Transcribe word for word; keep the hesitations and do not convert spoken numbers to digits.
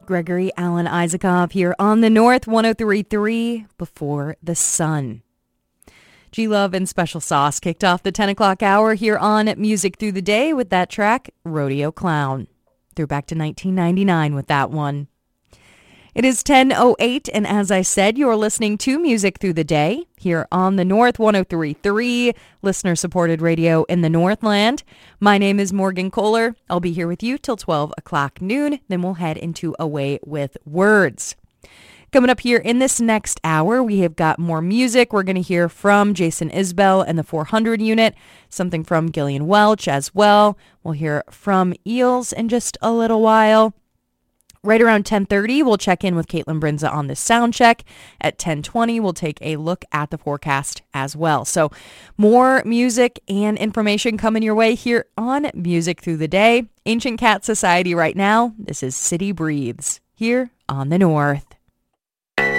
Gregory Alan Isaacoff here on the North one oh three point three Before the Sun. G-Love and Special Sauce kicked off the ten o'clock hour here on Music Through the Day with that track, Rodeo Clown. Threw back to nineteen ninety-nine with that one. It is ten oh eight, and as I said, you're listening to Music Through the Day here on the North one oh three point three, listener-supported radio in the Northland. My name is Morgan Kohler. I'll be here with you till twelve o'clock noon. Then we'll head into Away with Words. Coming up here in this next hour, we have got more music. We're going to hear from Jason Isbell and the four hundred unit, something from Gillian Welch as well. We'll hear from Eels in just a little while. Right around ten thirty, we'll check in with Caitlin Brinza on the sound check. At ten twenty, we'll take a look at the forecast as well. So more music and information coming your way here on Music Through the Day. Ancient Cat Society right now. This is City Breathes here on the North.